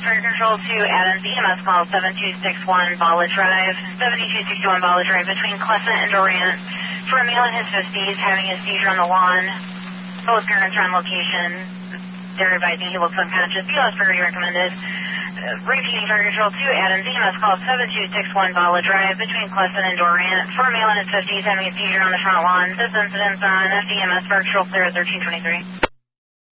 Fire Control to Adams, EMS call 7261 Bala Drive, 7261 Bala Drive between Crescent and Durant for a male in his 50s having a seizure on the lawn. Both parents are on location. They're advising he looks unconscious. BLS priority recommended. Repeating Fire Control to Adams, EMS call 7261 Bala Drive between Crescent and Durant for a male in his 50s having a seizure on the front lawn. This incident's on FDMS Fire Control clear at 1323.